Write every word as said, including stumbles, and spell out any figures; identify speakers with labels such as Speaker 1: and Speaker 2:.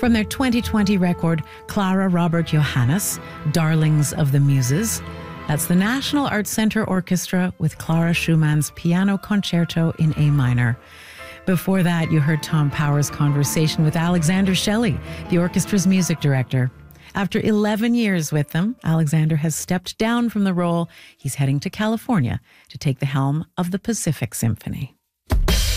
Speaker 1: From their twenty twenty record, Clara Robert Johannes, Darlings of the Muses. That's the National Arts Centre Orchestra with Clara Schumann's Piano Concerto in A minor. Before that, you heard Tom Power's conversation with Alexander Shelley, the orchestra's music director. After eleven years with them, Alexander has stepped down from the role. He's heading to California to take the helm of the Pacific Symphony.